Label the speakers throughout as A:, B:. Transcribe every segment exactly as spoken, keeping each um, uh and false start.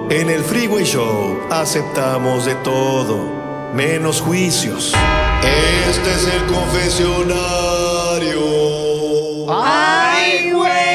A: En el Freeway Show aceptamos de todo, menos juicios. Este es el confesionario.
B: ¡Ay, güey!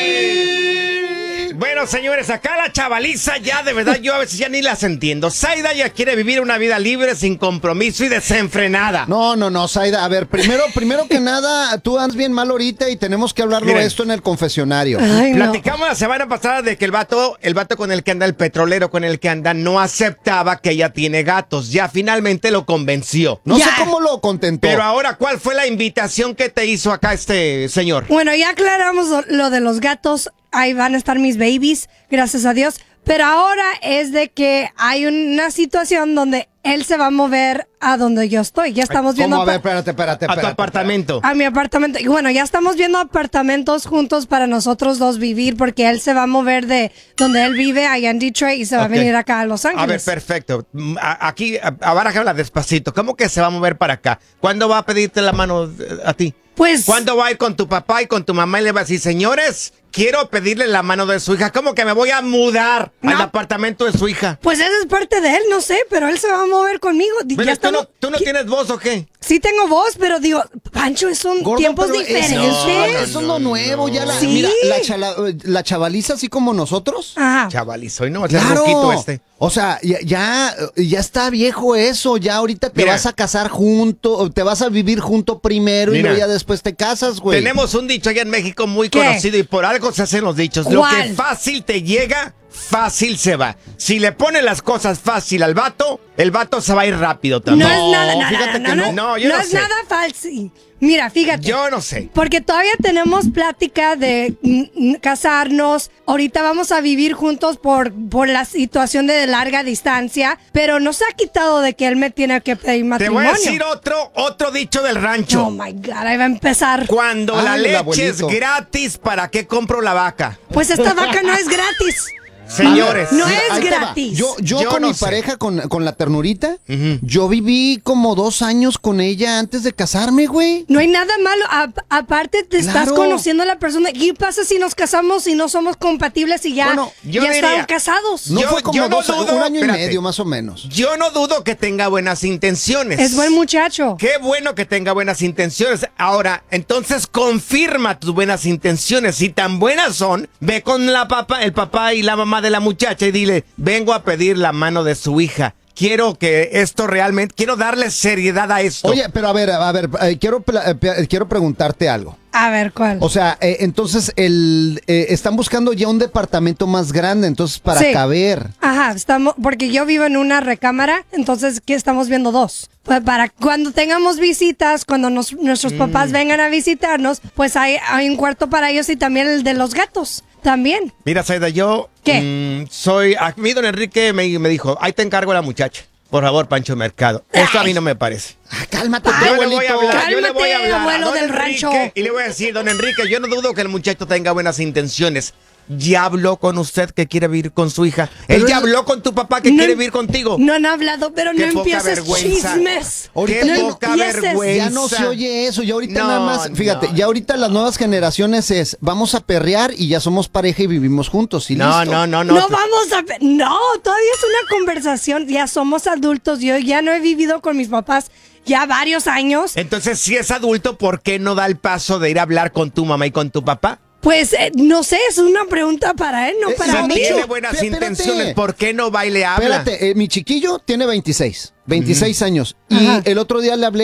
B: Bueno, señores, acá la chavaliza ya, de verdad, yo a veces ya ni las entiendo. Zaida ya quiere vivir una vida libre, sin compromiso y desenfrenada.
C: No, no, no, Zaida. A ver, primero, primero que nada, tú andas bien mal ahorita y tenemos que hablarlo
B: Miren,
C: esto en el confesionario.
D: Ay, no.
B: Platicamos la semana pasada de que el vato, el vato con el que anda, el petrolero con el que anda, no aceptaba que ella tiene gatos. Ya finalmente lo convenció.
C: No
D: Ya.
C: sé cómo lo contentó.
B: Pero ahora, ¿cuál fue la invitación que te hizo acá este señor?
D: Bueno, ya aclaramos lo, lo de los gatos. Ahí van a estar mis babies, gracias a Dios. Pero ahora es de que hay una situación donde él se va a mover a donde yo estoy. Ya estamos viendo
C: ¿Cómo? A ver,
D: apa-
C: espérate, espérate,
B: A tu
C: espérate.
B: apartamento.
D: a mi apartamento. Y bueno, ya estamos viendo apartamentos juntos para nosotros dos vivir, porque él se va a mover de donde él vive allá en Detroit y se va
B: Ok.
D: a venir acá a Los
B: A ver,
D: Ángeles.
B: perfecto. Mm, a- Aquí, a- abarájala despacito. ¿Cómo que se va a mover para acá? ¿Cuándo va a pedirte la mano eh, a ti?
D: Pues,
B: ¿Cuándo va a ir con tu papá y con tu mamá y le va a decir, señores, quiero pedirle la mano de su hija? ¿Cómo que me voy a mudar
D: No.
B: al apartamento de su hija?
D: pues eso es parte de él, no sé, pero él se va a mover conmigo. Di-
B: Bueno,
D: ya
B: ¿tú, no,
D: estamos-
B: ¿Tú no
D: ¿Qué?
B: tienes voz o qué?
D: Sí tengo voz, pero digo, Pancho, son
C: Gordo,
D: tiempos
C: pero
D: diferentes.
C: Eso,
B: No, no,
C: eso es lo nuevo. Ya la,
D: Sí.
C: Mira, la, chala- la chavaliza así como nosotros.
D: Ajá.
B: Chavalizo, y no, es
C: Claro.
B: poquito este.
C: O sea, ya, ya, ya está viejo eso. Ya ahorita te
B: Mira.
C: vas a casar junto, te vas a vivir junto primero
B: Mira.
C: y luego ya después te casas, güey.
B: Tenemos un dicho allá en México muy
D: ¿Qué?
B: conocido y por algo se hacen los dichos. Lo
D: ¿Cuál?
B: que fácil te llega, fácil se va. Si le pones las cosas fácil al vato, el vato se va a ir rápido
D: No,
B: también.
D: es nada, no,
C: fíjate
D: no,
C: que
D: no,
C: no.
B: No, yo no
D: es
B: sé.
D: nada falso. Mira, fíjate.
B: Yo no sé.
D: Porque todavía tenemos plática de mm, mm, casarnos. Ahorita vamos a vivir juntos por, por la situación de larga distancia. Pero no se ha quitado de que él me tiene que pedir
B: Te
D: matrimonio.
B: voy a decir otro, otro dicho del rancho.
D: Oh my God, ahí va a empezar.
B: Cuando
C: Ay,
B: la
C: el
B: leche
C: abuelito.
B: es gratis, ¿para qué compro la vaca?
D: Pues esta vaca no es gratis.
B: Señores.
D: No
C: Mira,
D: es
C: ahí te va.
D: gratis.
C: Yo, yo,
B: Yo
C: con
B: no
C: mi
B: sé.
C: pareja, con, con la ternurita,
B: Ujú.
C: yo viví como dos años con ella antes de casarme, güey.
D: No hay nada malo. A- aparte, te estás
C: Claro.
D: conociendo a la persona. ¿Qué pasa si nos casamos y no somos compatibles y ya,
C: Bueno,
B: yo
D: ya
B: diría-
D: estaban casados?
C: No
B: Yo-
C: fue como
B: yo no
C: dos,
B: dudo,
C: un año
B: espérate.
C: y medio más o menos.
B: Yo no dudo que tenga buenas intenciones.
D: Es buen muchacho.
B: Qué bueno que tenga buenas intenciones. Ahora, entonces confirma tus buenas intenciones. Si tan buenas son, ve con la papá, el papá y la mamá de la muchacha y dile, vengo a pedir la mano de su hija. Quiero que esto realmente, quiero darle seriedad a esto.
C: Oye, pero a ver, a ver, eh, quiero, pla- eh, pe- quiero preguntarte algo.
D: A ver, ¿cuál?
C: O sea, eh, entonces el, eh, están buscando ya un departamento más grande, entonces para
D: Sí.
C: caber.
D: Ajá, estamos, porque yo vivo en una recámara, entonces ¿qué estamos viendo dos? Pues para cuando tengamos visitas, cuando nos- nuestros
B: Mm.
D: papás vengan a visitarnos, pues hay, hay un cuarto para ellos y también el de los gatos, también.
B: Mira, Zaida, yo
D: ¿Qué?
B: mm, soy, a mí don Enrique me, me dijo, ahí te encargo a la muchacha. Por favor, Pancho Mercado. Esto a mí no me parece.
C: Ah, cálmate,
B: Yo le
C: abuelito.
B: voy a hablar, yo le voy a
D: Cálmate,
B: hablar a
D: abuelo
B: don
D: del
B: Enrique
D: rancho.
B: y le voy a decir, don Enrique, yo no dudo que el muchacho tenga buenas intenciones. Ya habló con usted que quiere vivir con su hija.
C: Pero
B: Él ya
C: él-
B: habló con tu papá que
D: No-
B: quiere vivir contigo.
D: No han hablado, pero
B: Qué
D: no
B: poca
D: empieces
B: vergüenza.
D: chismes.
C: Ahorita
B: Qué
C: ya no-
B: poca
D: empieces.
B: vergüenza.
C: Ya no se oye eso, ya ahorita
B: No,
C: nada más, fíjate,
B: no.
C: ya ahorita las nuevas generaciones es, vamos a perrear y ya somos pareja y vivimos juntos, y
B: No,
C: listo.
B: no, no, no.
D: No, vamos a... pe- No, todavía es una conversación. Ya somos adultos. Yo ya no he vivido con mis papás ya varios años.
B: Entonces, si es adulto, ¿por qué no da el paso de ir a hablar con tu mamá y con tu papá?
D: Pues eh, no sé, es una pregunta para él, no
C: Eh,
D: para
C: no,
D: mí.
C: de hecho,
B: Tiene buenas
C: espérate.
B: intenciones. ¿Por qué no va y le habla?
C: Espérate, eh, mi chiquillo tiene veintiséis, veintiséis años, y
D: Ajá.
C: el otro día le hablé